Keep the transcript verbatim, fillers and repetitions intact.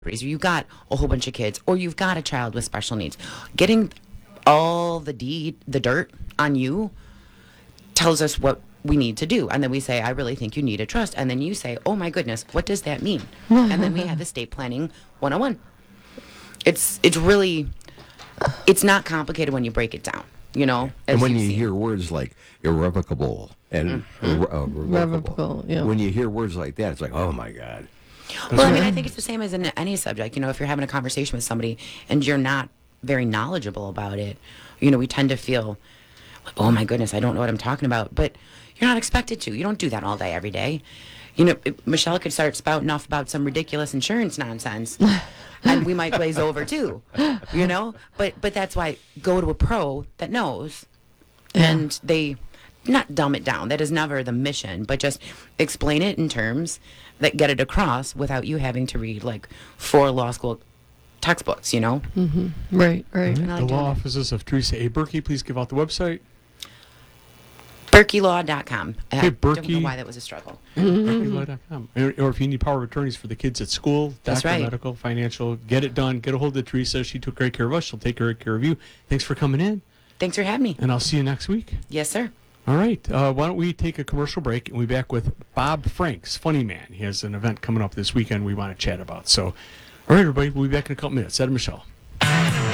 or you've got a whole bunch of kids, or you've got a child with special needs, getting all the deed, the dirt on you tells us what we need to do. And then we say, I really think you need a trust. And then you say, oh my goodness, what does that mean? And then we have the estate planning one oh one. It's it's really, it's not complicated when you break it down, you know? And when you seen. hear words like irrevocable and Mm-hmm. irre- uh, revocable, Revocable, yeah. when you hear words like that, it's like, oh my God. Well, I mean, I think it's the same as in any subject. You know, if you're having a conversation with somebody and you're not very knowledgeable about it, you know, we tend to feel, oh my goodness, I don't know what I'm talking about. But you're not expected to. You don't do that all day, every day. You know, if Michelle could start spouting off about some ridiculous insurance nonsense, and we might glaze over too. You know, but but that's why go to a pro that knows, and they not dumb it down. That is never the mission, but just explain it in terms that get it across without you having to read like four law school textbooks. You know. Right, right. And I The like law doing it. offices of Teresa A. Berkey, please give out the website. Berkey Law dot com. I Hey, don't know Berkey. why that was a struggle. berkey law dot com. Or, or if you need power of attorneys for the kids at school, That's doctor, right. medical, financial, get it done. Get a hold of Teresa. She took great care of us. She'll take great care of you. Thanks for coming in, Thanks for having me. and I'll see you next week. Yes, sir. All right. Uh, why don't we take a commercial break and we'll be back with Bob Franks, Funny Man. He has an event coming up this weekend we want to chat about. So, all right, everybody. We'll be back in a couple minutes. Ed and Michelle.